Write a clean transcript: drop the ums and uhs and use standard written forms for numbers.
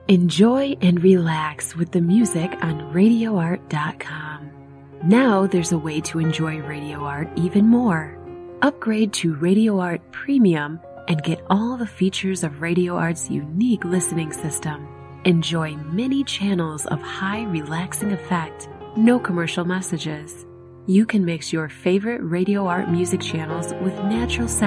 Enjoy and relax with the music on RadioArt.com. Now there's a way to enjoy Radio Art even more. Upgrade to Radio Art Premium and get all the features of Radio Art's unique listening system. Enjoy many channels of high relaxing effect, no commercial messages. You can mix your favorite Radio Art music channels with natural sound